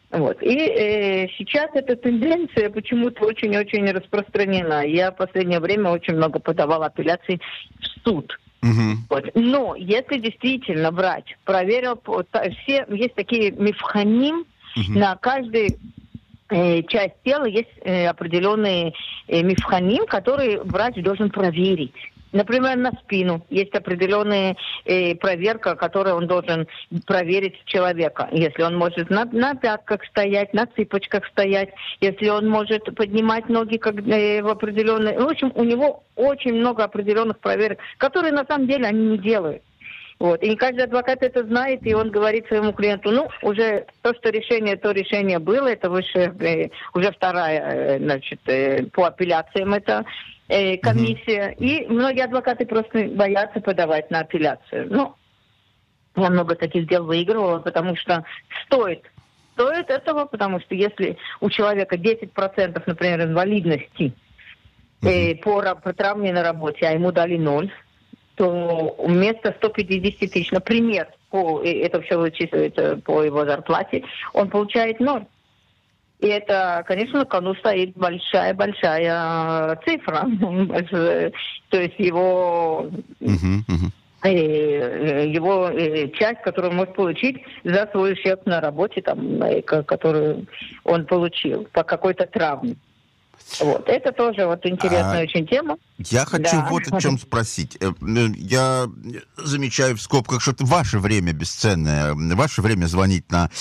Вот. И сейчас эта тенденция почему-то очень-очень распространена. Я в последнее время очень много подавала апелляций в суд. Вот. Но если действительно врач проверил, все есть такие мифханим, на каждый часть тела есть определенные мифханим, которые врач должен проверить. Например, на спину есть определенная проверка, которую он должен проверить человека. Если он может на пятках стоять, на цыпочках стоять, если он может поднимать ноги как, в определенные... В общем, у него очень много определенных проверок, которые на самом деле они не делают. Вот. И не каждый адвокат это знает, и он говорит своему клиенту, ну, уже то решение было, это выше, уже вторая, значит, по апелляциям это комиссия. И многие адвокаты просто боятся подавать на апелляцию. Ну, я много таких дел выигрывала, потому что стоит этого, потому что если у человека 10%, например, инвалидности по травме на работе, а ему дали 0, то вместо 150 тысяч, например, это все вычисливается по его зарплате, он получает 0. И это, конечно, на кону стоит большая-большая цифра. То есть его часть, которую он может получить за свой ущерб на работе, там, которую он получил по какой-то травме. Вот. Это тоже вот интересная очень тема. Я хочу вот о чем спросить. Я замечаю в скобках, что это ваше время бесценное. Ваше время звонить на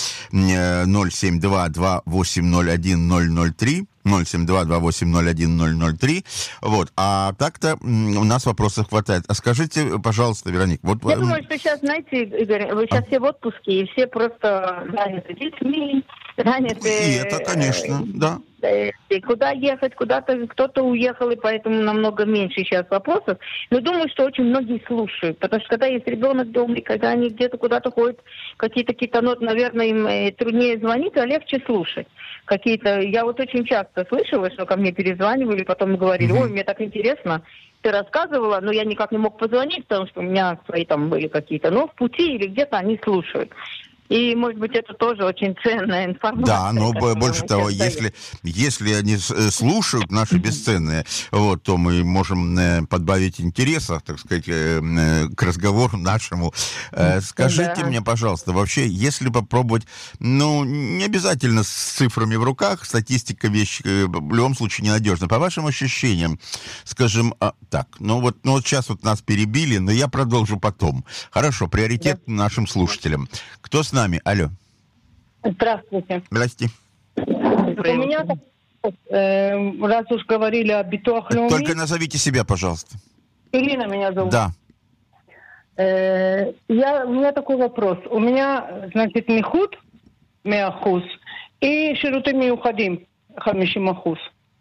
072-2801-003. 072-2801-003. Вот. А так-то у нас вопросов хватает. А скажите, пожалуйста, Вероника. Вот... Я думаю, что сейчас, знаете, Игорь, вы сейчас все в отпуске, и все просто заняты детьми, заняты... И это, конечно, да. И куда ехать, куда-то кто-то уехал, и поэтому намного меньше сейчас вопросов. Но думаю, что очень многие слушают, потому что когда есть ребенок дома, и когда они где-то куда-то ходят, какие-то ноты, наверное, им труднее звонить, а легче слушать. Какие-то... Я вот очень часто слышала, что ко мне перезванивали, потом говорили, ой, мне так интересно, ты рассказывала, но я никак не мог позвонить, потому что у меня свои там были какие-то, но в пути или где-то они слушают. И, может быть, это тоже очень ценная информация. Да, но больше того, если они слушают наши бесценные, вот, то мы можем подбавить интереса, так сказать, к разговору нашему. Скажите мне, пожалуйста, вообще, если попробовать, ну, не обязательно с цифрами в руках, статистика вещь в любом случае ненадежна. По вашим ощущениям, скажем, так, ну вот сейчас вот нас перебили, но я продолжу потом. Хорошо, приоритет нашим слушателям. Кто с нами? Алло. Здравствуйте. Здрасте. У меня, раз уж говорили о Битуах Леуми... Только назовите себя, пожалуйста. Ирина меня зовут. Да. У меня такой вопрос. У меня, значит, Михут, Меахус, и Шируты Миухадим, Хамишимахус.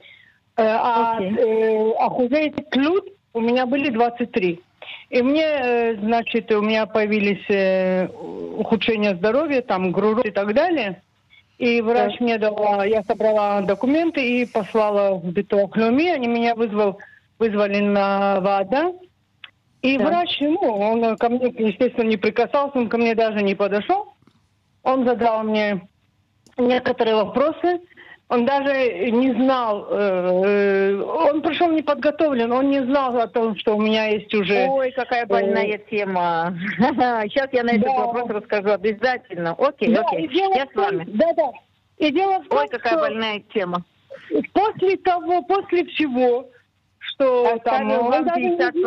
Ахузей Тлют у меня были 23. И мне, значит, у меня появились ухудшения здоровья, там, грудь и так далее. И врач мне дала, я собрала документы и послала в Битуах Леуми. Они меня вызвали на ВАДА. И врач, он ко мне, естественно, не прикасался, он ко мне даже не подошел. Он задал мне некоторые вопросы. Он даже не знал, он пришел неподготовлен, он не знал о том, что у меня есть уже... Ой, какая больная тема. Сейчас я на этот вопрос расскажу обязательно. Окей. Я с вами. Да. И дело в том, ой, какая больная тема. После всего, что там... Он даже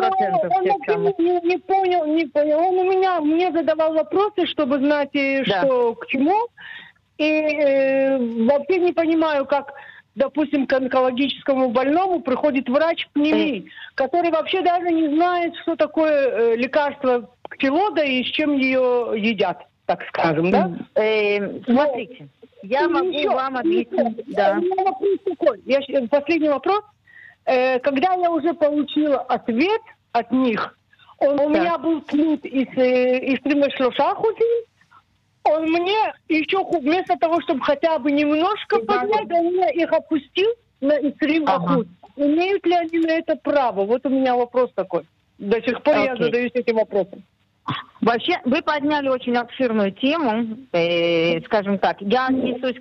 не понял. Он мне задавал вопросы, чтобы знать, что к чему. И вообще не понимаю, как, допустим, к онкологическому больному приходит врач-пневмий, который вообще даже не знает, что такое лекарство ктилода и с чем ее едят, так скажем, да? Смотрите, я могу вам объяснить. Да. Последний вопрос. Когда я уже получила ответ от них, у меня был тлют из 3-3%, он мне еще вместо того, чтобы хотя бы немножко поднять, он меня их опустил на Исрим-Ахуд. Имеют ли они на это право? Вот у меня вопрос такой. До сих пор я задаюсь этим вопросом. Вообще, вы подняли очень обширную тему, скажем так. Я отнесусь